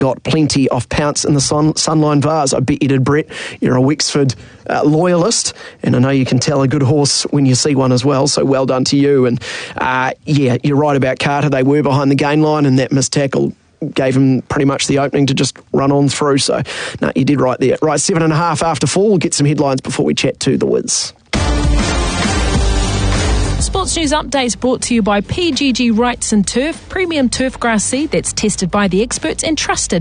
got plenty of pounce in the Sunline Vase. I bet you did, Brett. You're a Wexford loyalist, and I know you can tell a good horse when you see one as well, so well done to you. And yeah, you're right about Carter. They were behind the gain line, and that missed tackle gave him pretty much the opening to just run on through. So, no, you did right there. Right, 7.5 after 4. We'll get some headlines before we chat to the Wiz. Sports News Updates brought to you by PGG Wrights and Turf, premium turf grass seed that's tested by the experts and trusted